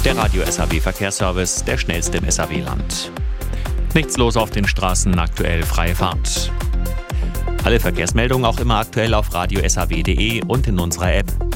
Der Radio SAW Verkehrsservice, der schnellste im SAW-Land. Nichts los auf den Straßen, aktuell freie Fahrt. Alle Verkehrsmeldungen auch immer aktuell auf radiosaw.de und in unserer App.